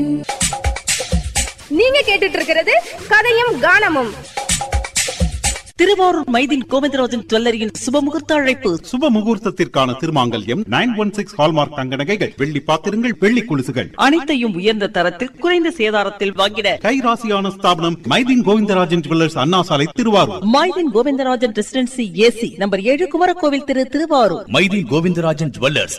நீங்க கேட்டுட்டு இருக்கிறது கதையும் கானமும். திருவாரூர் மைதின் கோவிந்தராஜன் ஜுவல்லரியின் சுபமுகூர்த்த அழைப்பு. சுப முகூர்த்தத்திற்கான திருமாங்கல்யம் 916 ஹால்மார்க் தங்க நகைகள், வெள்ளி பாத்திரங்கள், வெள்ளி குலுசுகள் அனைத்தையும் உயர்ந்த தரத்தில் குறைந்த சேதாரத்தில் வாங்கிட கைராசியான ஸ்தாபனம் மைதின் கோவிந்தராஜன் ஜுவல்லர்ஸ், அண்ணா சாலை, Thiruvarur. Mydeen Govindarajan residency AC number 7, Kumarakovil திரு, திருவாரூர். மைதின் கோவிந்தராஜன் ஜுவல்லர்ஸ்.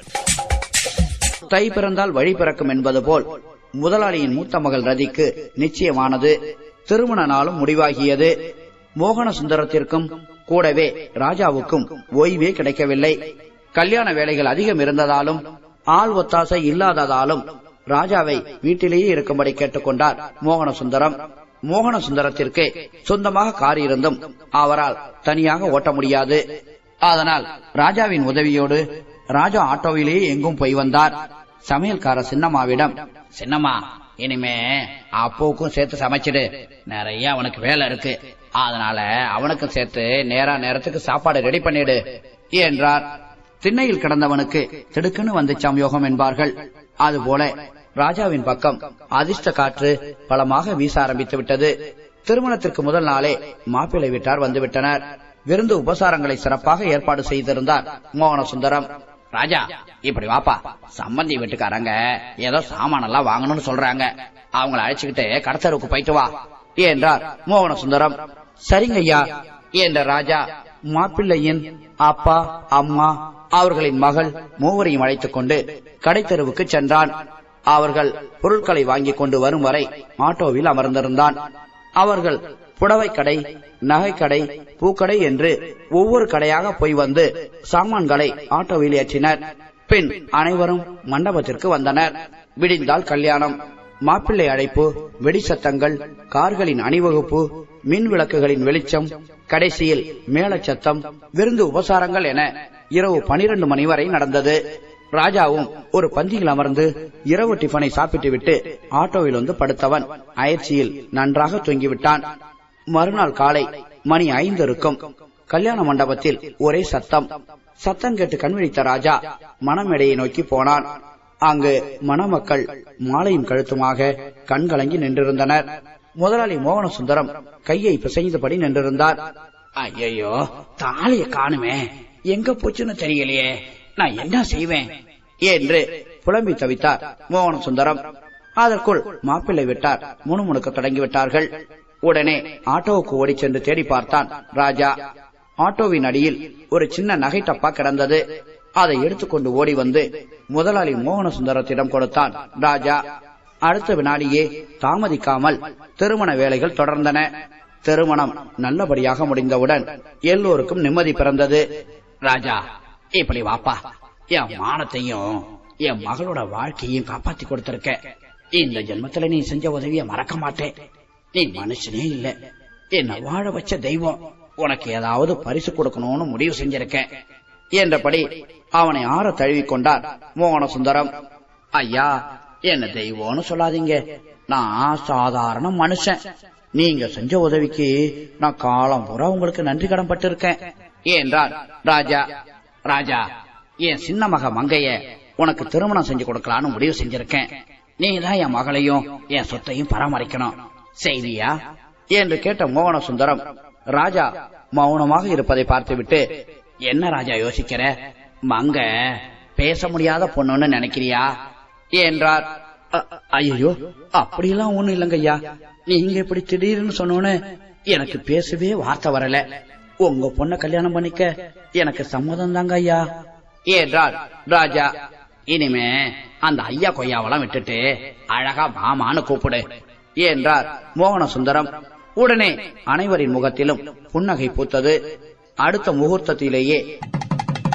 தை பிறந்தால் வழி பிறக்கும் என்பது போல் முதலாளியின் மூத்த மகள் ரதிக்கு நிச்சயமானது. திருமண நாளும் முடிவாகியது. மோகன சுந்தரத்திற்கும் கூடவே ராஜாவுக்கும் ஓய்வே கிடைக்கவில்லை. கல்யாண வேலைகள் அதிகம் இருந்ததாலும் ஆள் ஒத்தாசை இல்லாததாலும் ராஜாவை வீட்டிலேயே இருக்கும்படி கேட்டுக்கொண்டார் மோகன சுந்தரம். மோகன சுந்தரத்திற்கு சொந்தமாக கார் இருந்தும் அவரால் தனியாக ஓட்ட முடியாது. அதனால் ராஜாவின் உதவியோடு ராஜா ஆட்டோவிலேயே எங்கும் போய் வந்தார். சமையல்கார சின்னம்மாவிடம், சின்னம்மா, இனிமே அப்போவுக்கும் சேர்த்து சமைச்சிடு, நிறைய அவனுக்கு வேலை இருக்கு, அதனால அவனுக்கும் சேர்த்து நேரத்துக்கு சாப்பாடு ரெடி பண்ணிடு என்றார். திண்ணையில் கிடந்தவனுக்கு திடுக்குன்னு வந்துச்சாம் யோகம் என்பார்கள். அதுபோல ராஜாவின் பக்கம் அதிர்ஷ்ட காற்று பலமாக வீச ஆரம்பித்து விட்டது. திருமணத்திற்கு முதல் நாளே மாப்பிள்ளை வீட்டார் வந்துவிட்டனர். விருந்து உபசாரங்களை சிறப்பாக ஏற்பாடு செய்திருந்தார் மோகன சுந்தரம். ராஜா, இப்படி வாப்பா, சம்பந்தி வீட்டுக்காரங்க ஏதோ சாமான எல்லாம் வாங்கணும்னு சொல்றாங்க, அவங்களை அழைச்சுக்கிட்டு கடத்தருக்கு போயிட்டு வா என்றார் மோகன சுந்தரம். சரிங்க ஐயா என்ற ராஜா மாப்பிள்ளையின் அப்பா, அம்மா, அவர்களின் மகள் மூவரையும் அழைத்துக் கொண்டு கடைத்தெருவுக்கு சென்றான். அவர்கள் பொருட்களை வாங்கி கொண்டு வரும் வரை ஆட்டோவில் அமர்ந்திருந்தான். அவர்கள் புடவை கடை, நகைக்கடை, பூக்கடை என்று ஒவ்வொரு கடையாக போய் வந்து சாமான்களை ஆட்டோவில் ஏற்றினர். பின் அனைவரும் மண்டபத்திற்கு வந்தனர். விடிந்தால் கல்யாணம். மாப்பிள்ளை அழைப்பு, வெடிசத்தங்கள், கார்களின் அணிவகுப்பு, மின் விளக்குகளின் வெளிச்சம், கடைசியில் மேளச்சத்தம், விருந்து உபசாரங்கள் என இரவு 12 மணி வரை நடந்தது. ராஜாவும் ஒரு பந்தியில் அமர்ந்து இரவு டிஃபனை சாப்பிட்டு விட்டு ஆட்டோவில் வந்து படுத்தவன் அயற்சியில் நன்றாக தூங்கிவிட்டான். மறுநாள் காலை மணி 5 இருக்கும். கல்யாண மண்டபத்தில் ஒரே சத்தம். சத்தம் கேட்டு கண்விழித்த ராஜா மணமேடையை நோக்கி போனான். அங்கு மணமக்கள் மாலையும் கழுத்துமாக கண்கலங்கி நின்றிருந்தனர். முதலாளி மோகன சுந்தரம் கையை பிசைந்தபடி நின்றிருந்தார். ஐயோ, தாலிய காணுமே, எங்க போச்சுன்னு தெரியலையே, நான் என்ன செய்வேன் என்று புலம்பி தவித்தார் மோகன சுந்தரம். அதற்குள் மாப்பிள்ளை விட்டார் முணுமுணுக்க தொடங்கிவிட்டார்கள். உடனே ஆட்டோவுக்கு ஓடி சென்று தேடி பார்த்தான் ராஜா. ஆட்டோவின் அடியில் ஒரு சின்ன நகை டப்பா கிடந்தது. அதை எடுத்துக்கொண்டு ஓடி வந்து முதலாளி மோகன சுந்தரத்திடம் கொடுத்தான் ராஜா. அடுத்த வினாடியே தாமதிக்காமல் திருமண வேலைகள் தொடர்ந்தன. திருமணம் நல்லபடியாக முடிந்தவுடன் எல்லோருக்கும் நிம்மதி பிறந்தது. ராஜா, இப்படி வாப்பா, என் மானத்தையும் என் மகளோட வாழ்க்கையும் காப்பாத்தி கொடுத்திருக்க. இந்த ஜென்மத்துல நீ செஞ்ச உதவிய மறக்க மாட்டேன். நீ மனுஷனே இல்ல, என்ன வாழ வச்ச தெய்வம், உனக்கு ஏதாவது பரிசு கொடுக்கணும்னு முடிவு செஞ்சிருக்கேன் என்றபடி அவனை ஆற தழுவிக்கொண்டார் மோகன சுந்தரம். ஐயா, என்ன தெய்வம்னு சொல்லாதீங்க, நான் சாதாரண மனுஷன். நீங்க செஞ்ச உதவிக்கு நான் காலம் பூரா உங்களுக்கு நன்றி கடன் பட்டு இருக்கேன் என்றார் ராஜா. ராஜா, என் சின்ன மக மங்கைய உனக்கு திருமணம் செஞ்சு கொடுக்கலான்னு முடிவு செஞ்சிருக்கேன். நீதான் என் மகளையும் என் சொத்தையும் பராமரிக்கணும், செய்வியா என்று கேட்ட மோகன சுந்தரம் ராஜா மௌனமாக இருப்பதை பார்த்துவிட்டு, என்ன ராஜா யோசிக்கிற, மங்க பேச முடியாத பொண்ணுன்னு நினைக்கிறியா என்றார். ஐயோ, அப்படியெல்லாம் ஒண்ணும் இல்லைங்க ஐயா, நீங்க இப்படி திடீர்னு சொன்னோன்னு எனக்கு பேசவே வார்த்தை வரல. உங்க பொண்ண கல்யாணம் பண்ணிக்க எனக்கு சம்மதம் தாங்க ஐயா என்றார் ராஜா. இனிமே அந்த ஐயா கொய்யாவெல்லாம் விட்டுட்டு அழகா மாமான்னு கூப்பிடு என்றார் மோகன சுந்தரம். உடனே அனைவரின் முகத்திலும் புன்னகை பூத்தது. அடுத்த முகூர்த்தத்திலேயே